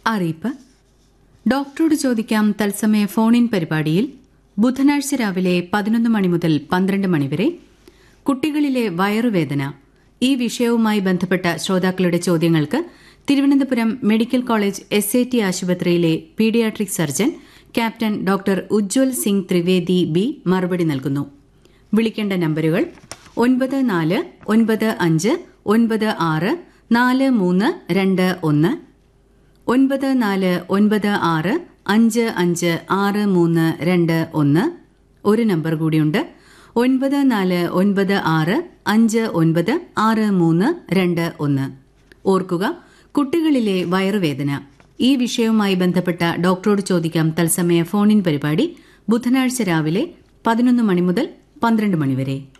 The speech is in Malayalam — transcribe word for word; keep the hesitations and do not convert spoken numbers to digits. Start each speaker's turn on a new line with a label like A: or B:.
A: അറിയിപ്പ്. ഡോക്ടറോട് ചോദിക്കാം തത്സമയ ഫോൺ-ഇൻ പരിപാടിയിൽ ബുധനാഴ്ച രാവിലെ പതിനൊന്ന് മണി മുതൽ പന്ത്രണ്ട് മണിവരെ കുട്ടികളിലെ വയറുവേദന ഈ വിഷയവുമായി ബന്ധപ്പെട്ട ശ്രോതാക്കളുടെ ചോദ്യങ്ങൾക്ക് Thiruvananthapuram medical college S I T ആശുപത്രിയിലെ paediatric surgeon captain doctor Ujjwal Singh Trivedi B മറുപടി നൽകുന്നു. വിളിക്കേണ്ട നമ്പരുകൾ ഒൻപത് നാല് ഒൻപത് അഞ്ച് ഒൻപത് ആറ് നാല് മൂന്ന് രണ്ട് ഒന്ന്, ഒൻപത് നാല് ഒൻപത് ആറ് അഞ്ച് അഞ്ച് ആറ് മൂന്ന് രണ്ട് ഒന്ന്. ഒരു നമ്പർ കൂടിയുണ്ട്, ഒൻപത് നാല് ഒൻപത് ആറ് അഞ്ച് ഒൻപത് ആറ് മൂന്ന് രണ്ട് ഒന്ന്. ഓർക്കുക, കുട്ടികളിലെ വയറുവേദന ഈ വിഷയവുമായി ബന്ധപ്പെട്ട ഡോക്ടറോട് ചോദിക്കാം തത്സമയ ഫോൺ-ഇൻ പരിപാടി ബുധനാഴ്ച രാവിലെ പതിനൊന്ന് മണി മുതൽ പന്ത്രണ്ട് മണിവരെ.